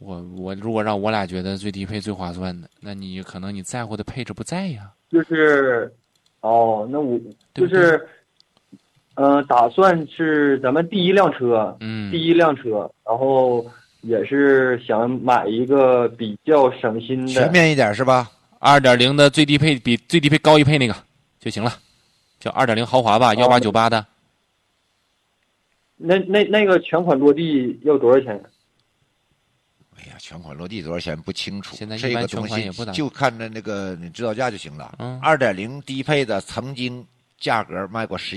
我如果让我俩觉得最低配最划算的，那你可能你在乎的配置不在呀。 就是哦，那我就是。打算是咱们第一辆车，然后也是想买一个比较省心的， 全面一点是吧 ？2.0的最低配比最低配高一配那个就行了，叫2.0豪华吧，1898的。 那个全款落地要多少钱？ 哎呀，全款落地多少钱不清楚， 现在这个东西就看着那个你指导价就行了。2.0低配的曾经价格卖过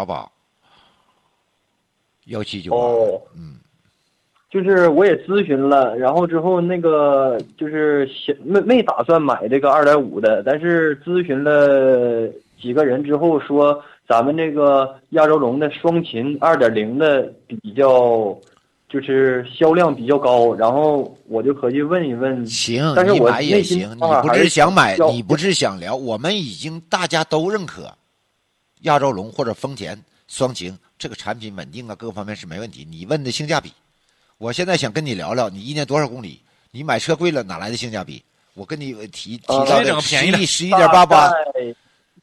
11.88，1798。 哦，就是我也咨询了，然后之后那个就是没打算买这个2.5的，但是咨询了几个人之后说，咱们这个亚洲龙的双擎2.0的比较。就是销量比较高，然后我就合计问一问。 行， 但是我你买也行，你不是想买，你不是想聊，我们已经大家都认可，亚洲龙或者丰田双擎这个产品稳定啊，各个方面是没问题。你问的性价比，我现在想跟你聊聊，你一年多少公里？你买车贵了，哪来的性价比？我跟你提到的11.88，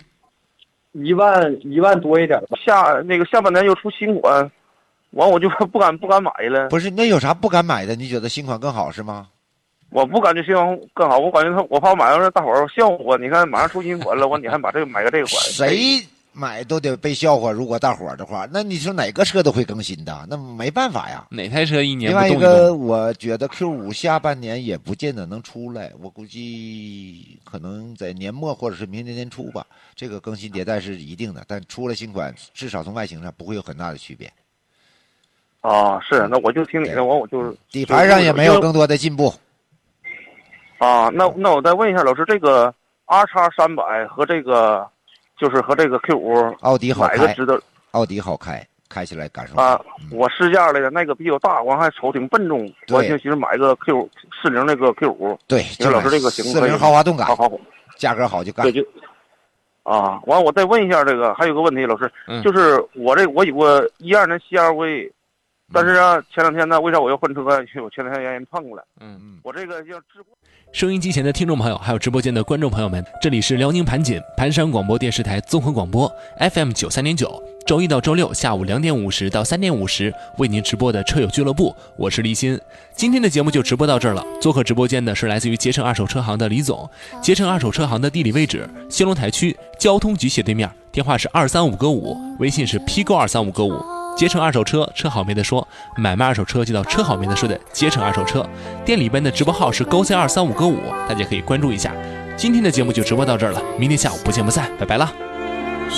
1万多一点吧。 下半年又出新款。完我就不敢买了。 不是，那有啥不敢买的？你觉得新款更好是吗？ 我不感觉新款更好，我感觉我怕买完大伙儿笑话。你看马上出新款了，你还买买个这个款？ 谁买都得被笑话。如果大伙儿的话，那你说哪个车都会更新的，那没办法呀。 哪台车一年不动一动？另外一个，我觉得 Q5 下半年也不见得能出来，我估计可能在年末或者是明年年初吧。这个更新迭代是一定的，但出了新款，至少从外形上不会有很大的区别。 是，那我就听你的，我就底盘上也没有更多的进步。 那我再问一下老师，这个 RX300和这个就是和这个 Q5， 奥迪好开， 值得？ 奥迪好开，开起来感受我试驾来的那个比较大，完还瞅挺笨重，我就寻思买个 Q40那个 Q5。 对， 你说老师这个行 ？40豪华动感， 好， 价格好就干。 对就。完我再问一下这个，还有个问题，老师，就是我有个12年CR-V。但是前两天呢，为啥我要换车？因为我前两天让人碰了。我这个要直播。 收音机前的听众朋友，还有直播间的观众朋友们，这里是辽宁盘锦盘山广播电视台综合广播 FM 93.9，周一到周六下午2点50到3点50为您直播的车友俱乐部，我是立新。今天的节目就直播到这儿了。做客直播间的是来自于捷诚二手车行的李总。捷诚二手车行的地理位置：兴隆台区交通局斜对面，电话是235个5，微信是批购235个5。捷诚二手车，车好没得说，买卖二手车就到车好没得说的捷诚二手车。店里边的直播号是勾32355个5，大家可以关注一下。今天的节目就直播到这儿了，明天下午不见不散，拜拜了。